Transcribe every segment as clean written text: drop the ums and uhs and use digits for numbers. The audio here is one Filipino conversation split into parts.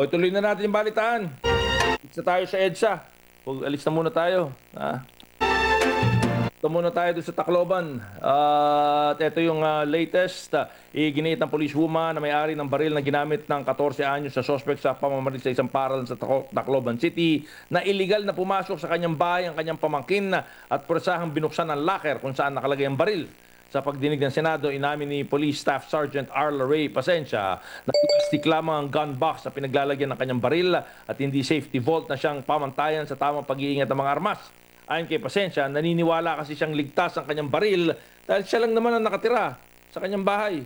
O, tuloy na natin yung balitaan. Alis na tayo sa EDSA. Alis na muna tayo. Ito muna tayo doon sa Tacloban. At ito yung latest. Iginiit ng policewoman na may-ari ng baril na ginamit ng 14 anyos sa suspect sa pamamaril sa isang paralan sa Tacloban City na illegal na pumasok sa kanyang bahay ang kanyang pamangkin at presahang binuksan ang locker kung saan nakalagay ang baril. Sa pagdinig ng Senado, inamin ni Police Staff Sergeant Arla Ray Pasensya na plastic lamang ang gun box na pinaglalagyan ng kanyang baril at hindi safety vault na siyang pamantayan sa tamang pag-iingat ng mga armas. Ayon kay Pasensya, naniniwala kasi siyang ligtas ang kanyang baril dahil siya lang naman ang nakatira sa kanyang bahay.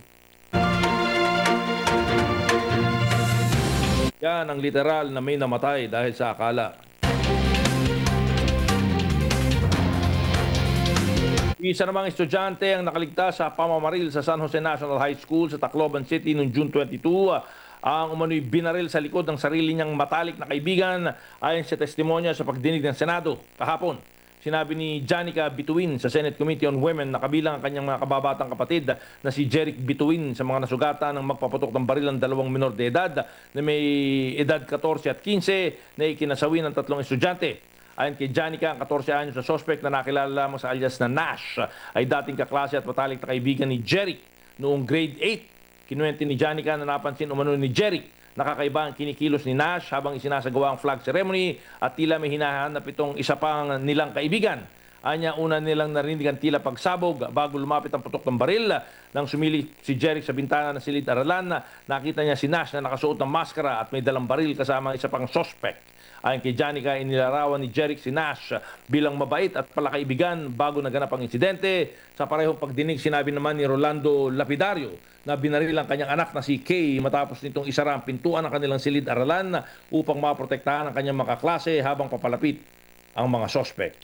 Yan ang literal na may namatay dahil sa akala. Isa namang estudyante ang nakaligtas sa pamamaril sa San Jose National High School sa Tacloban City noong June 22. Ang umano'y binaril sa likod ng sarili niyang matalik na kaibigan ayon sa testimonya sa pagdinig ng Senado kahapon. Sinabi ni Janica Bituin sa Senate Committee on Women na kabilang ang kanyang mga kababatang kapatid na si Jeric Bituin sa mga nasugatan ng magpaputok ng baril ng dalawang minor de edad na may edad 14 at 15 na ikinasawi ng tatlong estudyante. Ayon kay Janica, ang 14 anyos na suspect na nakilala lamang sa alias na Nash ay dating kaklase at matalik na kaibigan ni Jeric noong grade 8. Kinuwento ni Janica na napansin umano ni Jeric nakakaiba ang kinikilos ni Nash habang isinasagawa ang flag ceremony at tila may hinahanap itong isa pang nilang kaibigan. Anya, una nilang narinig ang tila pagsabog bago lumapit ang putok ng baril. Nang sumili si Jeric sa bintana ng silid-aralan, nakita niya si Nash na nakasuot ng maskara at may dalang baril kasama ang isa pang suspect. Ayon kay Janica, inilarawan ni Jeric si Nash bilang mabait at palakaibigan bago naganap ang insidente. Sa parehong pagdinig, sinabi naman ni Rolando Lapidario na binaril ang kanyang anak na si Kay matapos nitong isara ang pintuan ng kanilang silid-aralan upang maprotektahan ang kanyang mga kaklase habang papalapit ang mga suspect.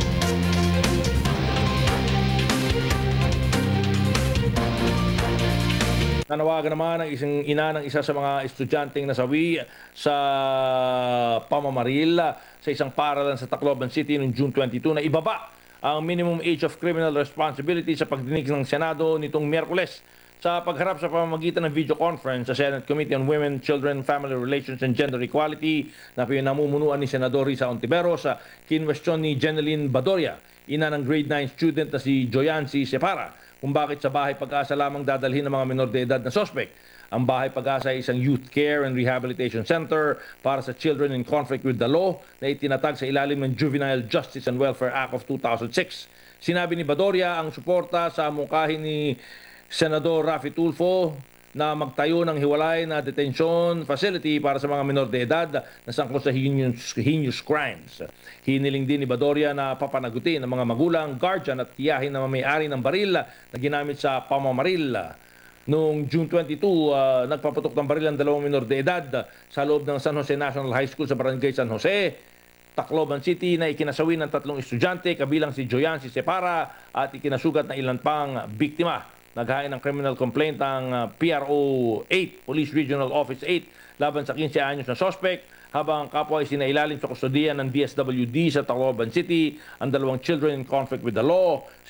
Nanawagan naman ang isang ina ng isa sa mga estudyanteng nasawi sa pamamaril sa isang paralan sa Tacloban City noong June 22 na ibaba ang minimum age of criminal responsibility sa pagdinig ng Senado nitong Miyerkules. Sa pagharap sa pamamagitan ng video conference sa Senate Committee on Women, Children, Family Relations and Gender Equality na pinamumunuan ni Senador Risa Ontiveros, kinwestiyon ni Jeneline Badoria, ina ng grade 9 student na si Joyancy Separa, kung bakit sa Bahay Pag-asa lamang dadalhin ng mga minor de edad na suspect. Ang Bahay Pag-asa ay isang youth care and rehabilitation center para sa children in conflict with the law na itinatag sa ilalim ng Juvenile Justice and Welfare Act of 2006. Sinabi ni Badoria ang suporta sa mungkahi ni Senador Raffy Tulfo na magtayo ng hiwalay na detention facility para sa mga minor de edad na sangkot sa heinous crimes. Hiniling din ni Badoria na papanagutin ang mga magulang, guardian at tiyahin na may-ari ng baril na ginamit sa pamamaril. Noong June 22, nagpaputok ng baril ang dalawang minor de edad sa loob ng San Jose National High School sa Barangay San Jose, Tacloban City na ikinasawi ng tatlong estudyante kabilang si Joyancy Separa at ikinasugat na ilan pang biktima. Naghain ng criminal complaint ang PRO 8, Police Regional Office 8, laban sa 15 anyos na suspect, habang ang kapwa ay sinailalim sa kustodiya ng DSWD sa Tacloban City ang dalawang children in conflict with the law.